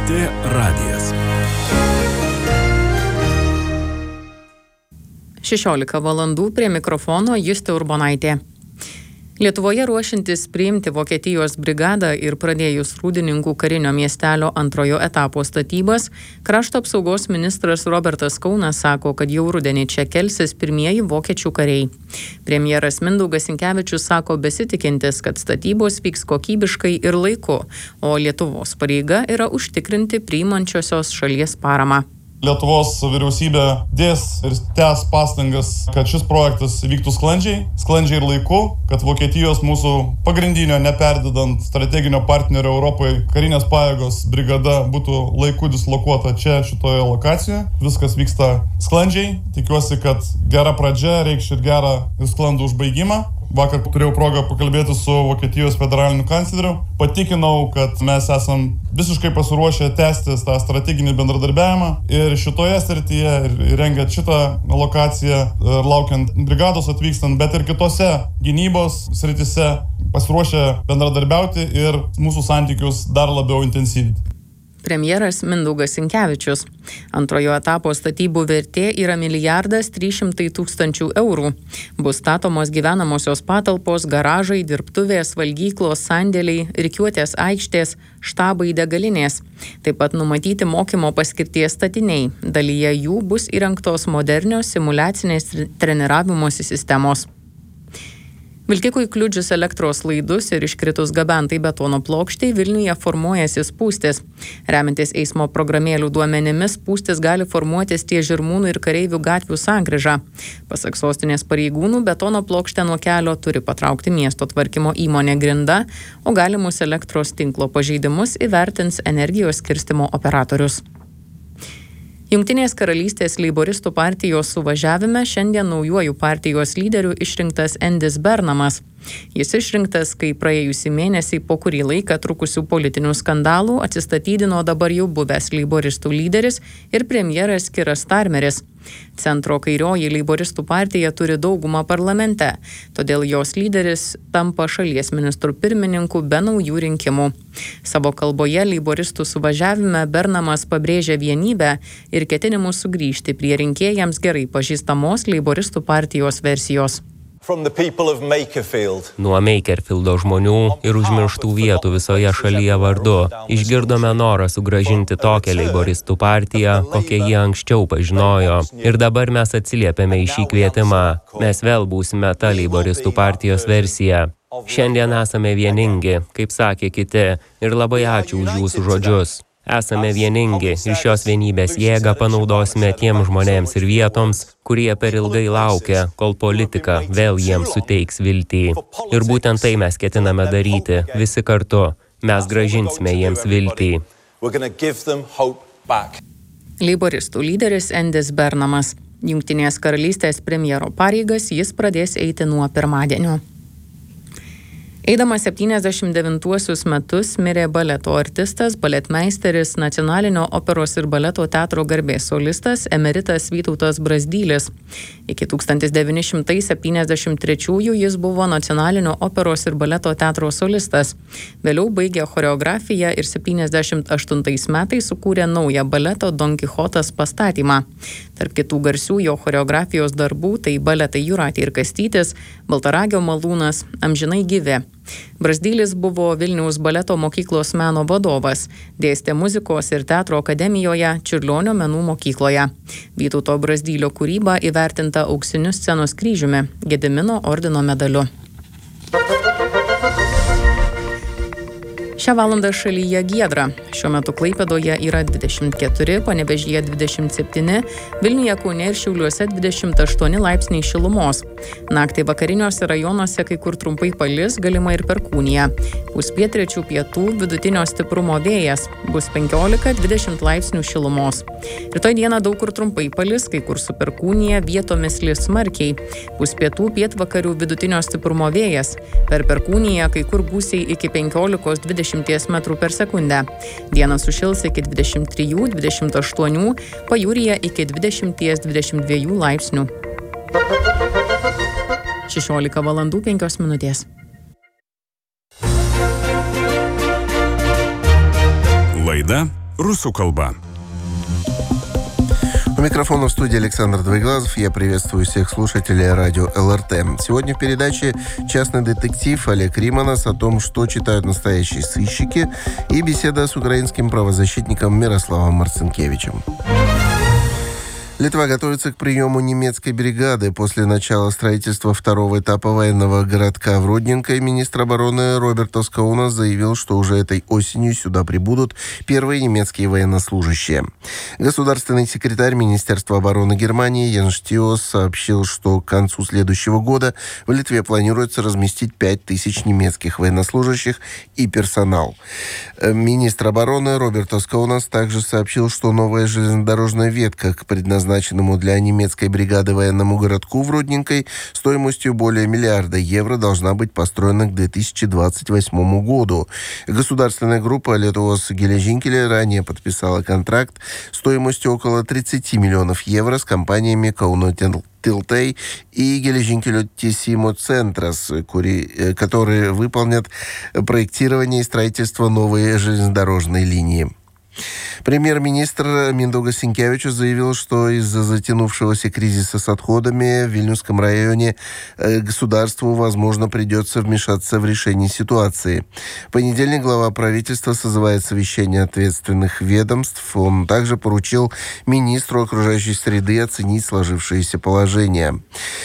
LRT radijas. 16 valandų prie mikrofono Justė Urbonaitė. Lietuvoje ruošiantis priimti Vokietijos brigadą ir pradėjus Rūdininkų karinio miestelio antrojo etapo statybas, krašto apsaugos ministras Robertas Kaunas sako, kad jau rudenį čia kelsis pirmieji vokiečių kariai. Premjeras Mindaugas Sinkevičius sako besitikintis, kad statybos vyks kokybiškai ir laiku, o Lietuvos pareiga yra užtikrinti priimančiosios šalies paramą. Lietuvos vyriausybė dės ir tęs pastangas, kad šis projektas vyktų sklandžiai ir laiku, kad Vokietijos mūsų pagrindinio neperdedant strateginio partnerio Europoje karinės pajėgos brigada būtų laiku dislokuota čia šitoje lokacijoje. Viskas vyksta sklandžiai. Tikiuosi, kad gera pradžia reikš ir gerą ir sklandų užbaigimą. Vakar turėjau progą pakalbėti su Vokietijos federaliniu kancleriu. Patikinau, kad mes esam visiškai pasiruošę tęsti tą strateginį bendradarbiavimą ir šitoje srityje, ir rengiant šitą lokaciją, ir laukiant brigados atvykstant, bet ir kitose gynybos srityse pasiruošę bendradarbiauti ir mūsų santykius dar labiau intensyvinti. Premjeras Mindaugas Sinkevičius. Antrojo etapo statybų vertė yra 1 300 000 eurų. Bus statomos gyvenamosios patalpos, garažai, dirbtuvės, valgyklos, sandėliai, rikiuotės aikštės, štabai, degalinės. Taip pat numatyti mokymo paskirties statiniai. Dalyje jų bus įrengtos modernios simuliacinės treniravimosi sistemos. Vilkikui kliudžius elektros laidus ir iškritus gabentai betono plokštei Vilniuje formuojasi spūstis. Remiantis eismo programėlių duomenimis, spūstis gali formuotis ties Žirmūnų ir Kareivių gatvių sankryža. Pasak sostinės pareigūnų, betono plokštę nuo kelio turi patraukti miesto tvarkymo įmonė Grinda, o galimus elektros tinklo pažeidimus įvertins energijos skirstymo operatorius. Jungtinės karalystės leiboristų partijos suvažiavime šiandien naujuoju partijos lyderiu išrinktas Endis Bernamas. Jis išrinktas, kai praėjusį mėnesį po kurį laiką trukusių politinių skandalų atsistatydino dabar jau buvęs leiboristų lyderis ir premjeras Kiras Starmeris. Centro kairioji leiboristų partija turi daugumą parlamente, todėl jos lyderis tampa šalies ministru pirmininku be naujų rinkimų. Savo kalboje leiboristų suvažiavime Bernamas pabrėžė vienybę ir ketinimus sugrįžti prie rinkėjams gerai pažįstamos leiboristų partijos versijos. Nuo Makerfieldo žmonių ir užmirštų vietų visoje šalyje vardu išgirdome norą sugrąžinti tokią leiboristų partiją, kokią jie anksčiau pažinojo. Ir dabar mes atsiliepiame į šį kvietimą. Mes vėl būsime ta leiboristų partijos versija. Šiandien esame vieningi, kaip sakė kiti, ir labai ačiū už jūsų žodžius. Esame vieningi ir šios vienybės jėgą panaudosime tiems žmonėms ir vietoms, kurie per ilgai laukia, kol politika vėl jiems suteiks viltį. Ir būtent tai mes ketiname daryti, visi kartu. Mes grąžinsime jiems viltį. Leiboristų lyderis Endis Bernamas. Jungtinės karalystės premjero pareigas jis pradės eiti nuo pirmadienio. Eidamas 79 metus mirė baleto artistas, baletmeisteris, Nacionalinio operos ir baleto teatro garbės solistas emeritas Vytautas Brazdylis. Iki 1973 jis buvo Nacionalinio operos ir baleto teatro solistas. Vėliau baigė choreografiją ir 78 metais sukūrė naują baleto Don Kichotas pastatymą. Tarp kitų garsių jo choreografijos darbų tai baletai Jūratė ir Kastytis, Baltaragio malūnas, Amžinai gyvi. Brazdylis buvo Vilniaus baleto mokyklos meno vadovas, dėstė muzikos ir teatro akademijoje, Čiurlionio menų mokykloje. Vytauto Brazdylio kūryba įvertinta auksiniu scenos kryžiumi, Gedimino ordino medaliu. Šią valandą šalyje giedra. Šiuo metu Klaipėdoje yra 24, Panevėžyje 27, Vilniuje, Kaune ir Šiauliuose 28 laipsniai šilumos. Naktį vakariniuose rajonuose kai kur trumpai palis, galima ir perkūnija. Pūs pietryčių pietų vidutinio stiprumo vėjas. Bus 15-20 laipsnių šilumos. Rytoj dieną daug kur trumpai palis, kai kur su perkūnija, vietomis lis smarkiai. Pūs pietų pietvakarių vidutinio stiprumo vėjas. Per perkūniją kai kur gūsiai iki 15-20 metrų per sekundę. Dieną sušils iki 23-28, pajūryje iki 20-22 laipsnių. 16 valandų 5 minutės. Laida Rusų kalba. У микрофона в студии Александр Двоеглазов. Я приветствую всех слушателей радио ЛРТ. Сегодня в передаче частный детектив Олег Риманас о том, что читают настоящие сыщики, и беседа с украинским правозащитником Мирославом Марцинкевичем. Литва готовится к приему немецкой бригады. После начала строительства второго этапа военного городка в Рудненко министр обороны Робертос Каунас заявил, что уже этой осенью сюда прибудут первые немецкие военнослужащие. Государственный секретарь Министерства обороны Германии Йенс Штиос сообщил, что к концу следующего года в Литве планируется разместить 5000 немецких военнослужащих и персонал. Министр обороны Робертос Каунас также сообщил, что новая железнодорожная ветка к предназначенному для немецкой бригады военному городку в Рудненкой стоимостью более €1 миллиарда должна быть построена к 2028 году. Государственная группа Lietuvos geležinkeliai ранее подписала контракт стоимостью около €30 миллионов с компаниями Kauno Tiltai и Geležinkelių tiesimo centras, которые выполнят проектирование и строительство новой железнодорожной линии. Премьер-министр Миндаугас Синкевичус заявил, что из-за затянувшегося кризиса с отходами в Вильнюсском районе государству, возможно, придется вмешаться в решение ситуации. В понедельник глава правительства созывает совещание ответственных ведомств. Он также поручил министру окружающей среды оценить сложившееся положение.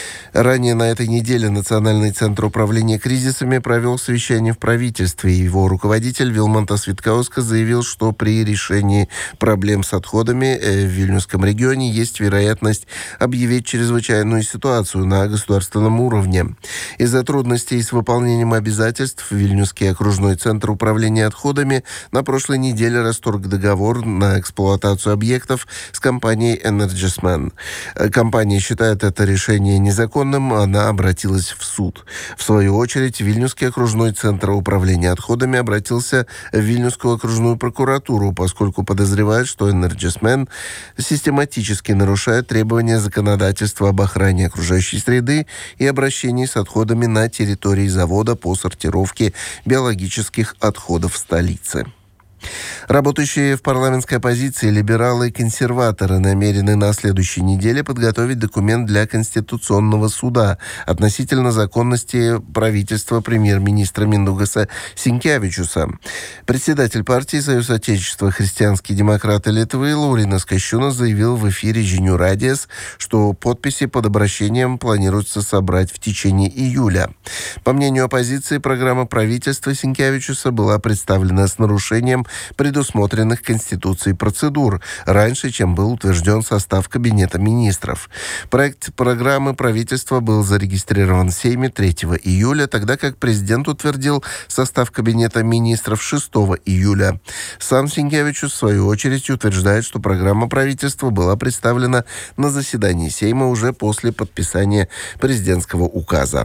Ранее на этой неделе Национальный центр управления кризисами провел совещание в правительстве. Его руководитель Вилмантас Виткаускас заявил, что при решении проблем с отходами в Вильнюсском регионе есть вероятность объявить чрезвычайную ситуацию на государственном уровне. Из-за трудностей с выполнением обязательств Вильнюсский окружной центр управления отходами на прошлой неделе расторг договор на эксплуатацию объектов с компанией Energisman. Компания считает это решение незаконным, она обратилась в суд. В свою очередь, Вильнюсский окружной центр управления отходами обратился в Вильнюсскую окружную прокуратуру, поскольку подозревает, что Energisman систематически нарушает требования законодательства об охране окружающей среды и обращении с отходами на территории завода по сортировке биологических отходов в столице. Работающие в парламентской оппозиции либералы и консерваторы намерены на следующей неделе подготовить документ для Конституционного суда относительно законности правительства премьер-министра Миндаугаса Синкевичуса. Председатель партии «Союз Отечества. Христианские демократы Литвы» Лауринас Кащунас заявил в эфире «Žinių radijas», что подписи под обращением планируется собрать в течение июля. По мнению оппозиции, программа правительства Синкевичуса была представлена с нарушением предусмотренных Конституцией процедур, раньше, чем был утвержден состав Кабинета министров. Проект программы правительства был зарегистрирован в Сейме 3 июля, тогда как президент утвердил состав Кабинета министров 6 июля. Сам Синкевичус, в свою очередь, утверждает, что программа правительства была представлена на заседании Сейма уже после подписания президентского указа.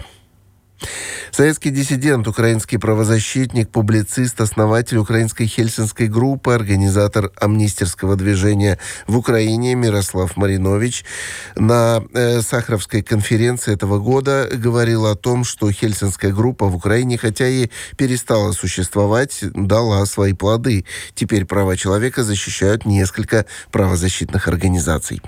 Советский диссидент, украинский правозащитник, публицист, основатель украинской хельсинской группы, организатор амнистирского движения в Украине Мирослав Маринович на Сахаровской конференции этого года говорил о том, что хельсинская группа в Украине, хотя и перестала существовать, дала свои плоды. Теперь права человека защищают несколько правозащитных организаций.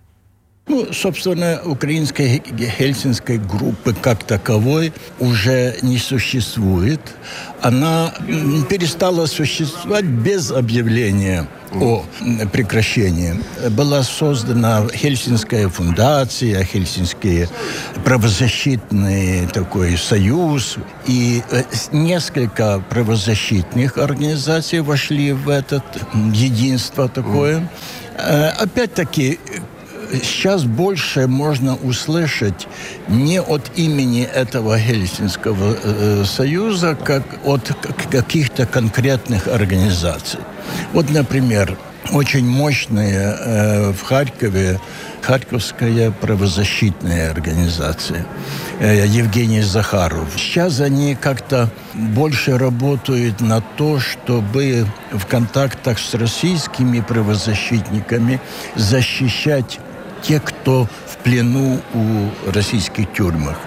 Собственно, украинской хельсинской группы как таковой уже не существует. Она перестала существовать без объявления о прекращении. Была создана Хельсинская фундация, Хельсинский правозащитный такой союз. И несколько правозащитных организаций вошли в это единство такое. Опять-таки, сейчас больше можно услышать не от имени этого Хельсинского союза, как от каких-то конкретных организаций. Вот, например, очень мощная в Харькове Харьковская правозащитная организация Евгений Захаров. Сейчас они как-то больше работают на то, чтобы в контактах с российскими правозащитниками защищать тех, кто в плену у российских тюрьмах.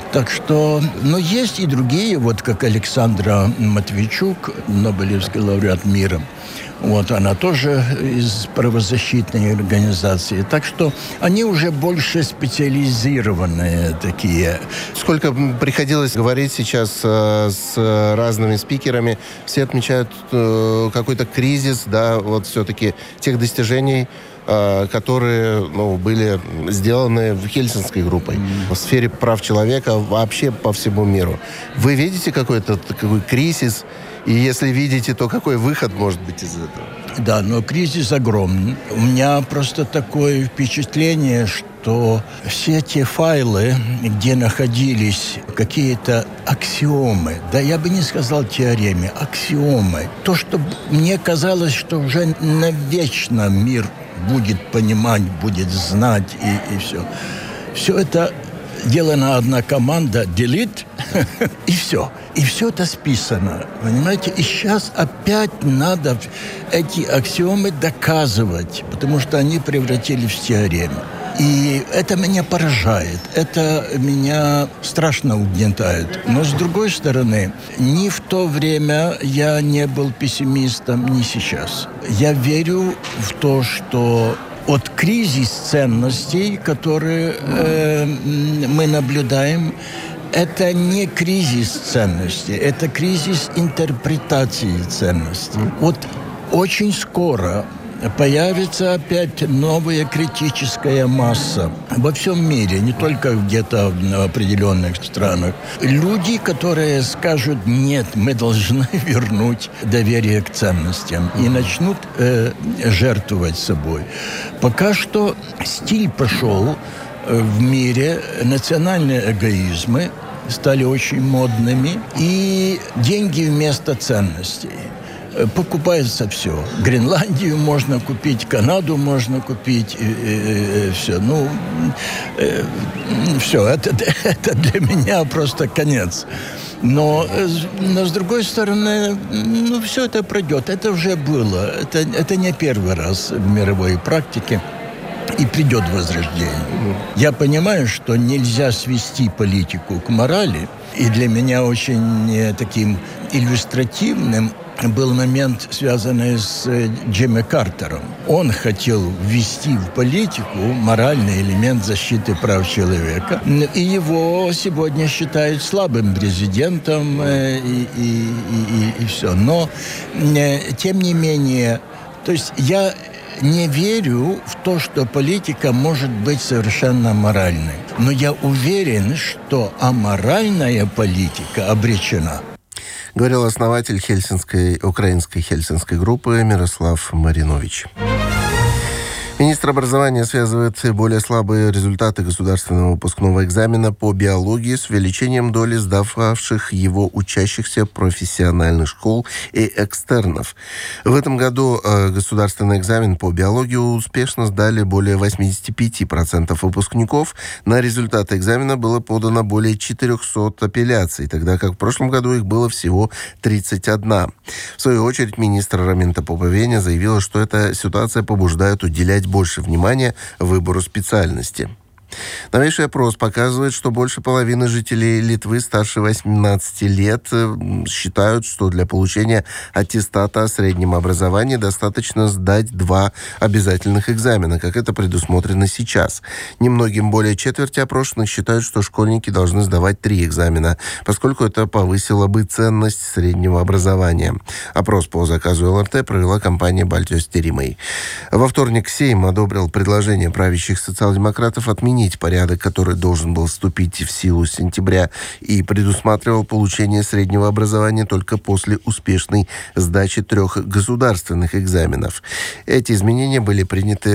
Так что, но есть и другие, вот как Александра Матвейчук, Нобелевский лауреат мира. Вот она тоже из правозащитной организации. Так что они уже больше специализированные такие. Сколько приходилось говорить сейчас с разными спикерами, все отмечают какой-то кризис, да, вот все-таки тех достижений, которые были сделаны Хельсинской группой в сфере прав человека вообще по всему миру. Вы видите какой-то такой кризис? И если видите, то какой выход может быть из этого? Да, но кризис огромный. У меня просто такое впечатление, что все те файлы, где находились какие-то аксиомы, да я бы не сказал теоремы, аксиомы, то, что мне казалось, что уже навечно мир будет понимать, будет знать и все. Все это делана одна команда, delete, и все. И все это списано, понимаете? И сейчас опять надо эти аксиомы доказывать, потому что они превратились в теорему. И это меня поражает, это меня страшно угнетает. Но, с другой стороны, ни в то время я не был пессимистом, ни сейчас. Я верю в то, что от кризис ценностей, которые мы наблюдаем, это не кризис ценностей, это кризис интерпретации ценностей. Вот очень скоро появится опять новая критическая масса во всем мире, не только где-то в определенных странах. Люди, которые скажут: нет, мы должны вернуть доверие к ценностям, и начнут жертвовать собой. Пока что стиль пошел в мире, национальные эгоизмы стали очень модными, и деньги вместо ценностей. Покупается все. Гренландию можно купить, Канаду можно купить, все. Все, это для меня просто конец. Но с другой стороны, все это пройдет. Это уже было. Это не первый раз в мировой практике. И придет возрождение. Я понимаю, что нельзя свести политику к морали. И для меня очень таким иллюстративным был момент, связанный с Джимми Картером. Он хотел ввести в политику моральный элемент защиты прав человека. И его сегодня считают слабым президентом и все. Но, тем не менее, то есть я не верю в то, что политика может быть совершенно моральной. Но я уверен, что аморальная политика обречена. Говорил основатель украинской Хельсинской группы Мирослав Маринович. Министр образования связывает более слабые результаты государственного выпускного экзамена по биологии с увеличением доли сдававших его учащихся профессиональных школ и экстернов. В этом году государственный экзамен по биологии успешно сдали более 85% выпускников. На результаты экзамена было подано более 400 апелляций, тогда как в прошлом году их было всего 31. В свою очередь, министр Раминта Поповеня заявила, что эта ситуация побуждает уделять больше внимания выбору специальности. Новейший опрос показывает, что больше половины жителей Литвы старше 18 лет считают, что для получения аттестата о среднем образовании достаточно сдать 2 обязательных экзамена, как это предусмотрено сейчас. Немногим более четверти опрошенных считают, что школьники должны сдавать 3 экзамена, поскольку это повысило бы ценность среднего образования. Опрос по заказу ЛРТ провела компания «Балтиос Тиримей». Во вторник Сейм одобрил предложение правящих социал-демократов отменить порядок, который должен был вступить в силу с сентября и предусматривал получение среднего образования только после успешной сдачи 3 государственных экзаменов. Эти изменения были приняты